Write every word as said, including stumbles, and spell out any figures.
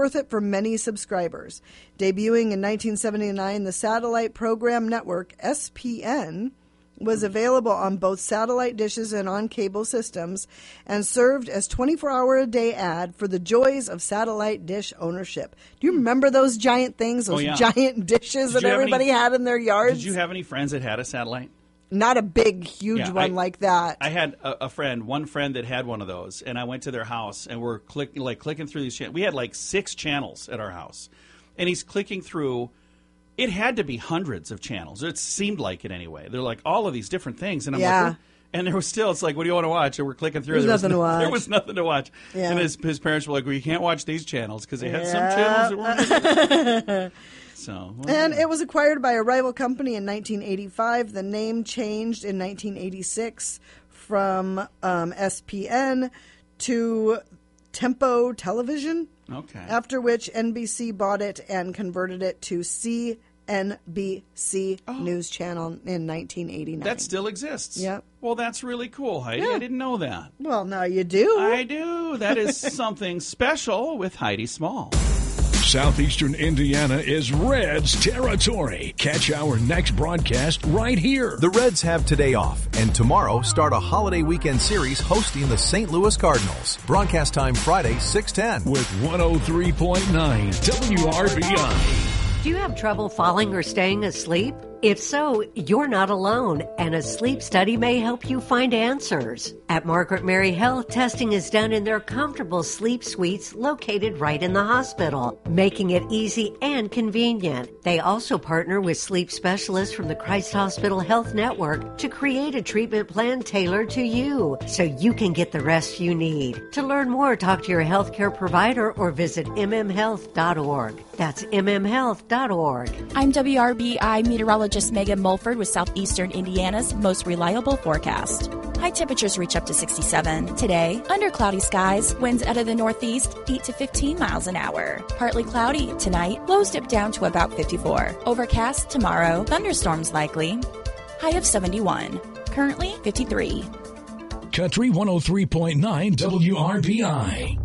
worth it for many subscribers. Debuting in nineteen seventy-nine, the satellite program network, S P N, was available on both satellite dishes and on cable systems and served as twenty-four hour a day ad for the joys of satellite dish ownership. Do you remember those giant things, those oh, yeah. giant dishes did that everybody any, had in their yards? Did you have any friends that had a satellite? Not a big, huge yeah, one I, like that. I had a, a friend, one friend that had one of those, and I went to their house, and we're click, like clicking through these channels. We had like six channels at our house, and he's clicking through. It had to be hundreds of channels. It seemed like it anyway. They're like all of these different things, and I'm yeah. like, and there was still. It's like, what do you want to watch? And we're clicking through. There's there nothing was no, to watch. There was nothing to watch. Yeah. And his his parents were like, well, you can't watch these channels because they had yeah. some channels that weren't. So, well, and it was acquired by a rival company in nineteen eighty-five. The name changed in nineteen eighty-six from um, S P N to Tempo Television. Okay. After which N B C bought it and converted it to C N B C oh. News Channel in nineteen eighty-nine. That still exists. Yep. Well, that's really cool, Heidi. Yeah. I didn't know that. Well, now you do. I do. That is something special with Heidi Small. Southeastern Indiana is Reds territory. Catch our next broadcast right here. The Reds have today off, and tomorrow start a holiday weekend series hosting the Saint Louis Cardinals. Broadcast time Friday, six ten. With one oh three point nine W R B I. Do you have trouble falling or staying asleep? If so, you're not alone, and a sleep study may help you find answers. At Margaret Mary Health, testing is done in their comfortable sleep suites located right in the hospital, making it easy and convenient. They also partner with sleep specialists from the Christ Hospital Health Network to create a treatment plan tailored to you, so you can get the rest you need. To learn more, talk to your healthcare provider or visit m m health dot org. That's m m health dot org. I'm W R B I meteorologist Megan Mulford with Southeastern Indiana's most reliable forecast. High temperatures reach up to sixty-seven. Today, under cloudy skies, winds out of the northeast, eight to fifteen miles an hour. Partly cloudy tonight, lows dip down to about fifty-four. Overcast tomorrow, thunderstorms likely. High of seventy-one. Currently fifty-three. Country one oh three point nine W R B I.